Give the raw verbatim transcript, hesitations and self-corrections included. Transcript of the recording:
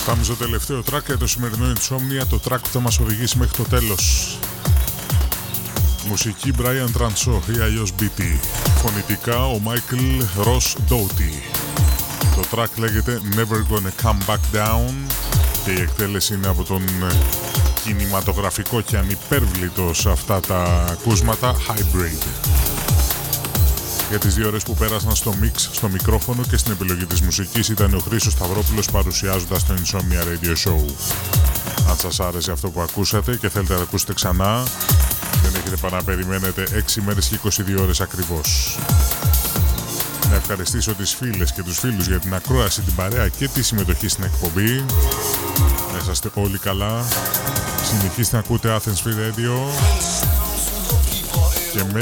Πάμε στο τελευταίο track για το σημερινό Insomnia, το track που θα μας οδηγήσει μέχρι το τέλος. Μουσική Brian Transo ή αλλιώς μπι τι. Φωνητικά ο Michael Ross Doughty. Το track λέγεται Never Gonna Come Back Down και η εκτέλεση είναι από τον κινηματογραφικό και ανυπέρβλητο σε αυτά τα ακούσματα Hybrid. Για τις δύο ώρες που πέρασαν στο mix, στο μικρόφωνο και στην επιλογή της μουσικής ήταν ο Χρήστος Σταυρόπουλος παρουσιάζοντας το Insomnia Radio Show. Αν σας άρεσε αυτό που ακούσατε και θέλετε να το ακούσετε ξανά, δεν έχετε παρά να περιμένετε έξι μέρες και είκοσι δύο ώρες ακριβώς. Να ευχαριστήσω τις φίλες και τους φίλους για την ακρόαση, την παρέα και τη συμμετοχή στην εκπομπή. Να είσαστε όλοι καλά. Συνεχίστε να ακούτε Athens Free Radio και